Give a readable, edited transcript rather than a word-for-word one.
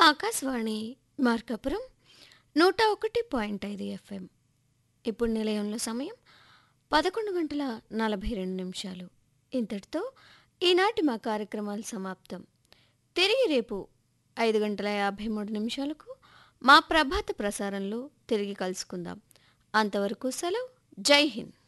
Akashvani Markapuram 101.5 FM. ఇప్పుడు నిలయంలో సమయం 11:42 ఇంతటితో ఈనాటి మా కార్యక్రమాలు సమాప్తం. తిరిగి రేపు 5:53 మా ప్రభాత ప్రసారంలో తిరిగి కలుసుకుందాం. అంతవరకు సెలవు. జై హింద్.